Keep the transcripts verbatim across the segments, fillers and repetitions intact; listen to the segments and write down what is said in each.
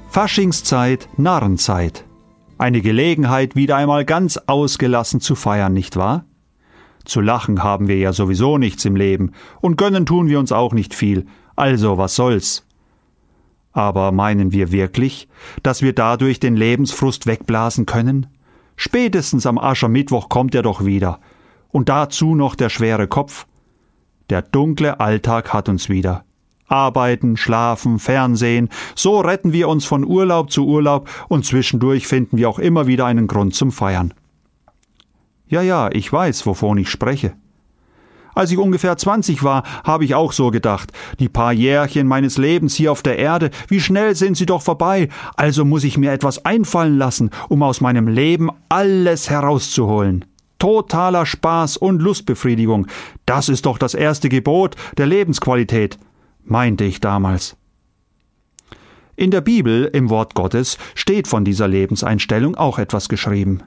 Faschingszeit, Narrenzeit. Eine Gelegenheit, wieder einmal ganz ausgelassen zu feiern, nicht wahr? Zu lachen haben wir ja sowieso nichts im Leben und gönnen tun wir uns auch nicht viel, also was soll's? Aber meinen wir wirklich, dass wir dadurch den Lebensfrust wegblasen können? Spätestens am Aschermittwoch kommt er doch wieder. Und dazu noch der schwere Kopf. Der dunkle Alltag hat uns wieder. Arbeiten, schlafen, Fernsehen, so retten wir uns von Urlaub zu Urlaub und zwischendurch finden wir auch immer wieder einen Grund zum Feiern. Ja, ja, ich weiß, wovon ich spreche. Als ich ungefähr zwanzig war, habe ich auch so gedacht, die paar Jährchen meines Lebens hier auf der Erde, wie schnell sind sie doch vorbei, also muss ich mir etwas einfallen lassen, um aus meinem Leben alles herauszuholen. Totaler Spaß und Lustbefriedigung, das ist doch das erste Gebot der Lebensqualität, meinte ich damals. In der Bibel, im Wort Gottes, steht von dieser Lebenseinstellung auch etwas geschrieben.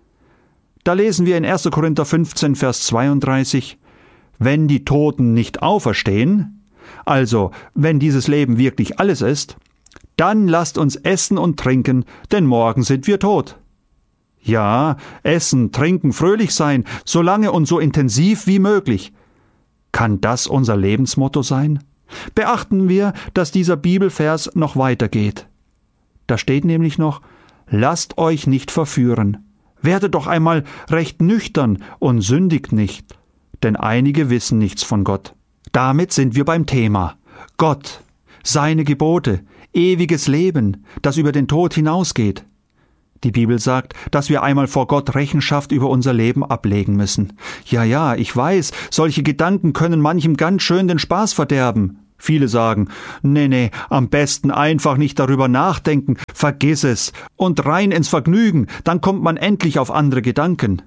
Da lesen wir in erster Korinther fünfzehn, Vers zweiunddreißig, wenn die Toten nicht auferstehen, also wenn dieses Leben wirklich alles ist, dann lasst uns essen und trinken, denn morgen sind wir tot. Ja, essen, trinken, fröhlich sein, so lange und so intensiv wie möglich. Kann das unser Lebensmotto sein? Beachten wir, dass dieser Bibelvers noch weitergeht. Da steht nämlich noch, lasst euch nicht verführen. Werdet doch einmal recht nüchtern und sündigt nicht, denn einige wissen nichts von Gott. Damit sind wir beim Thema. Gott, seine Gebote, ewiges Leben, das über den Tod hinausgeht. Die Bibel sagt, dass wir einmal vor Gott Rechenschaft über unser Leben ablegen müssen. Ja, ja, ich weiß, solche Gedanken können manchem ganz schön den Spaß verderben. Viele sagen, nee, nee, am besten einfach nicht darüber nachdenken, vergiss es und rein ins Vergnügen, dann kommt man endlich auf andere Gedanken.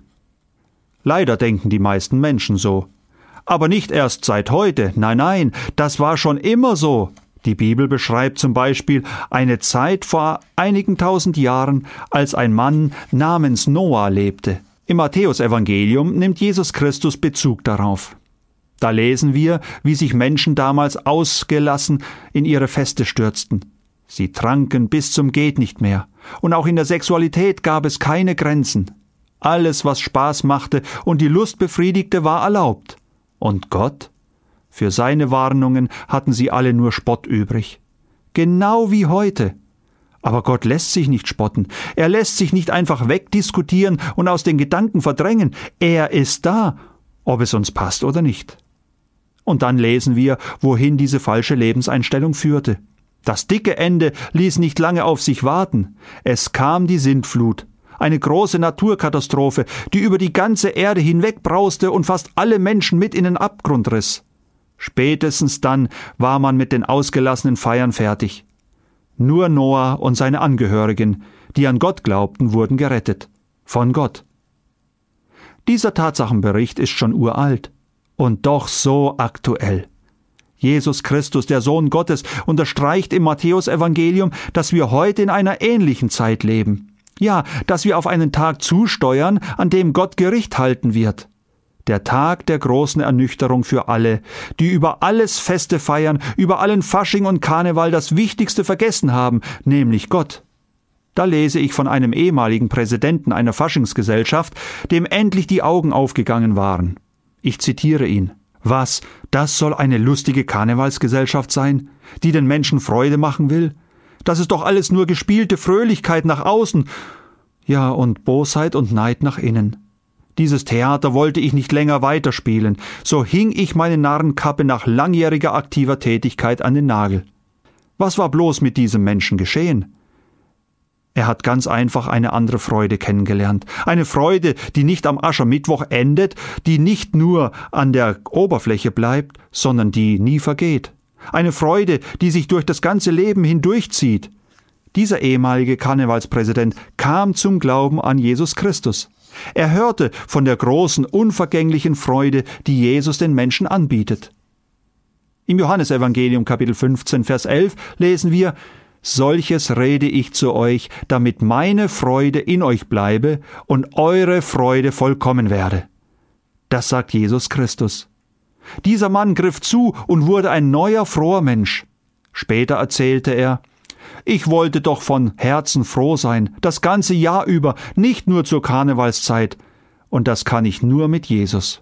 Leider denken die meisten Menschen so. Aber nicht erst seit heute, nein, nein, das war schon immer so. Die Bibel beschreibt zum Beispiel eine Zeit vor einigen tausend Jahren, als ein Mann namens Noah lebte. Im Matthäusevangelium nimmt Jesus Christus Bezug darauf. Da lesen wir, wie sich Menschen damals ausgelassen in ihre Feste stürzten. Sie tranken bis zum Geht nicht mehr. Und auch in der Sexualität gab es keine Grenzen. Alles, was Spaß machte und die Lust befriedigte, war erlaubt. Und Gott? Für seine Warnungen hatten sie alle nur Spott übrig. Genau wie heute. Aber Gott lässt sich nicht spotten. Er lässt sich nicht einfach wegdiskutieren und aus den Gedanken verdrängen. Er ist da, ob es uns passt oder nicht. Und dann lesen wir, wohin diese falsche Lebenseinstellung führte. Das dicke Ende ließ nicht lange auf sich warten. Es kam die Sintflut. Eine große Naturkatastrophe, die über die ganze Erde hinwegbrauste und fast alle Menschen mit in den Abgrund riss. Spätestens dann war man mit den ausgelassenen Feiern fertig. Nur Noah und seine Angehörigen, die an Gott glaubten, wurden gerettet. Von Gott. Dieser Tatsachenbericht ist schon uralt und doch so aktuell. Jesus Christus, der Sohn Gottes, unterstreicht im Matthäusevangelium, dass wir heute in einer ähnlichen Zeit leben. Ja, dass wir auf einen Tag zusteuern, an dem Gott Gericht halten wird. Der Tag der großen Ernüchterung für alle, die über alles Feste feiern, über allen Fasching und Karneval das Wichtigste vergessen haben, nämlich Gott. Da lese ich von einem ehemaligen Präsidenten einer Faschingsgesellschaft, dem endlich die Augen aufgegangen waren. Ich zitiere ihn. Was, das soll eine lustige Karnevalsgesellschaft sein, die den Menschen Freude machen will? Das ist doch alles nur gespielte Fröhlichkeit nach außen, ja, und Bosheit und Neid nach innen. Dieses Theater wollte ich nicht länger weiterspielen, so hing ich meine Narrenkappe nach langjähriger aktiver Tätigkeit an den Nagel. Was war bloß mit diesem Menschen geschehen? Er hat ganz einfach eine andere Freude kennengelernt. Eine Freude, die nicht am Aschermittwoch endet, die nicht nur an der Oberfläche bleibt, sondern die nie vergeht. Eine Freude, die sich durch das ganze Leben hindurchzieht. Dieser ehemalige Karnevalspräsident kam zum Glauben an Jesus Christus. Er hörte von der großen, unvergänglichen Freude, die Jesus den Menschen anbietet. Im Johannesevangelium Kapitel fünfzehn, Vers elf lesen wir, »Solches rede ich zu euch, damit meine Freude in euch bleibe und eure Freude vollkommen werde.« Das sagt Jesus Christus. Dieser Mann griff zu und wurde ein neuer, froher Mensch. Später erzählte er, Ich wollte doch von Herzen froh sein, das ganze Jahr über, nicht nur zur Karnevalszeit. Und das kann ich nur mit Jesus.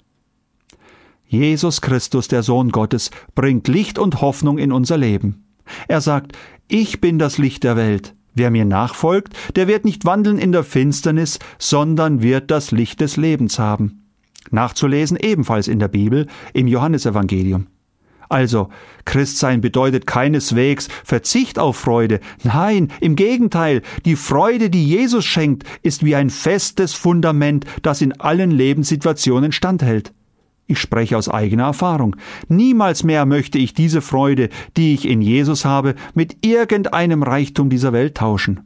Jesus Christus, der Sohn Gottes, bringt Licht und Hoffnung in unser Leben. Er sagt, ich bin das Licht der Welt. Wer mir nachfolgt, der wird nicht wandeln in der Finsternis, sondern wird das Licht des Lebens haben. Nachzulesen ebenfalls in der Bibel, im Johannesevangelium. Also, Christsein bedeutet keineswegs Verzicht auf Freude. Nein, im Gegenteil, die Freude, die Jesus schenkt, ist wie ein festes Fundament, das in allen Lebenssituationen standhält. Ich spreche aus eigener Erfahrung. Niemals mehr möchte ich diese Freude, die ich in Jesus habe, mit irgendeinem Reichtum dieser Welt tauschen.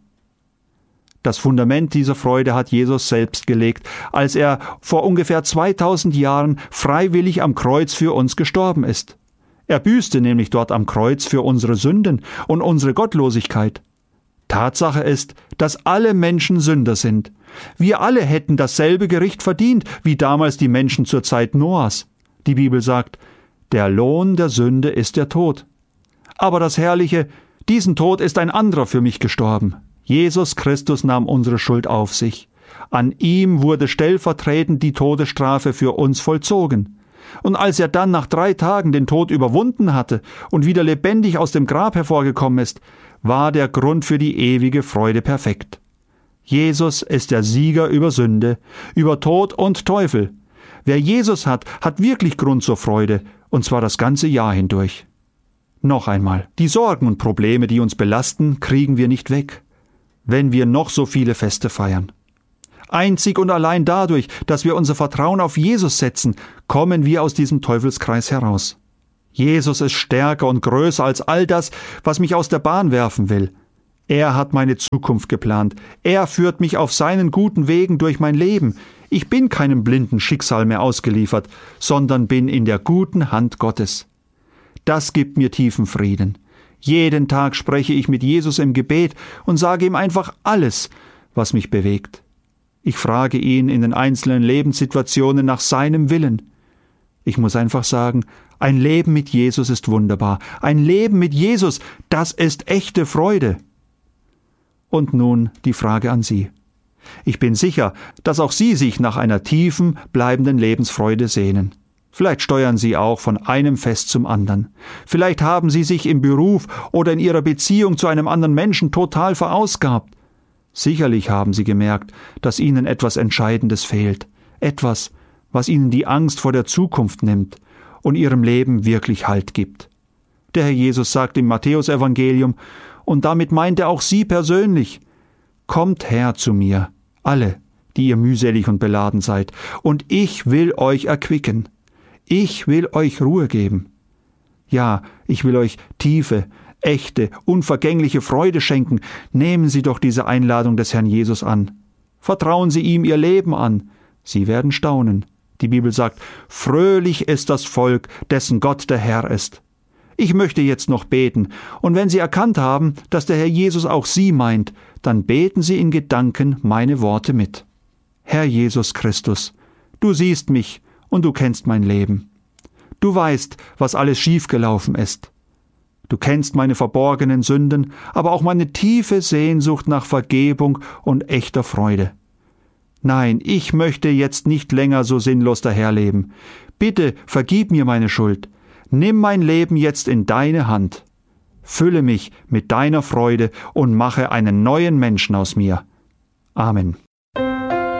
Das Fundament dieser Freude hat Jesus selbst gelegt, als er vor ungefähr zweitausend Jahren freiwillig am Kreuz für uns gestorben ist. Er büßte nämlich dort am Kreuz für unsere Sünden und unsere Gottlosigkeit. Tatsache ist, dass alle Menschen Sünder sind. Wir alle hätten dasselbe Gericht verdient, wie damals die Menschen zur Zeit Noahs. Die Bibel sagt, der Lohn der Sünde ist der Tod. Aber das Herrliche, diesen Tod ist ein anderer für mich gestorben. Jesus Christus nahm unsere Schuld auf sich. An ihm wurde stellvertretend die Todesstrafe für uns vollzogen. Und als er dann nach drei Tagen den Tod überwunden hatte und wieder lebendig aus dem Grab hervorgekommen ist, war der Grund für die ewige Freude perfekt. Jesus ist der Sieger über Sünde, über Tod und Teufel. Wer Jesus hat, hat wirklich Grund zur Freude, und zwar das ganze Jahr hindurch. Noch einmal, die Sorgen und Probleme, die uns belasten, kriegen wir nicht weg, wenn wir noch so viele Feste feiern. Einzig und allein dadurch, dass wir unser Vertrauen auf Jesus setzen, kommen wir aus diesem Teufelskreis heraus. Jesus ist stärker und größer als all das, was mich aus der Bahn werfen will. Er hat meine Zukunft geplant. Er führt mich auf seinen guten Wegen durch mein Leben. Ich bin keinem blinden Schicksal mehr ausgeliefert, sondern bin in der guten Hand Gottes. Das gibt mir tiefen Frieden. Jeden Tag spreche ich mit Jesus im Gebet und sage ihm einfach alles, was mich bewegt. Ich frage ihn in den einzelnen Lebenssituationen nach seinem Willen. Ich muss einfach sagen, ein Leben mit Jesus ist wunderbar. Ein Leben mit Jesus, das ist echte Freude. Und nun die Frage an Sie. Ich bin sicher, dass auch Sie sich nach einer tiefen, bleibenden Lebensfreude sehnen. Vielleicht steuern Sie auch von einem Fest zum anderen. Vielleicht haben Sie sich im Beruf oder in Ihrer Beziehung zu einem anderen Menschen total verausgabt. Sicherlich haben Sie gemerkt, dass Ihnen etwas Entscheidendes fehlt. Etwas, was Ihnen die Angst vor der Zukunft nimmt und Ihrem Leben wirklich Halt gibt. Der Herr Jesus sagt im Matthäusevangelium, und damit meint er auch Sie persönlich, kommt her zu mir, alle, die ihr mühselig und beladen seid, und ich will euch erquicken. Ich will euch Ruhe geben. Ja, ich will euch tiefe, echte, unvergängliche Freude schenken. Nehmen Sie doch diese Einladung des Herrn Jesus an. Vertrauen Sie ihm Ihr Leben an. Sie werden staunen. Die Bibel sagt, fröhlich ist das Volk, dessen Gott der Herr ist. Ich möchte jetzt noch beten, und wenn Sie erkannt haben, dass der Herr Jesus auch Sie meint, dann beten Sie in Gedanken meine Worte mit. Herr Jesus Christus, du siehst mich und du kennst mein Leben. Du weißt, was alles schiefgelaufen ist. Du kennst meine verborgenen Sünden, aber auch meine tiefe Sehnsucht nach Vergebung und echter Freude. Nein, ich möchte jetzt nicht länger so sinnlos daherleben. Bitte vergib mir meine Schuld. Nimm mein Leben jetzt in deine Hand. Fülle mich mit deiner Freude und mache einen neuen Menschen aus mir. Amen.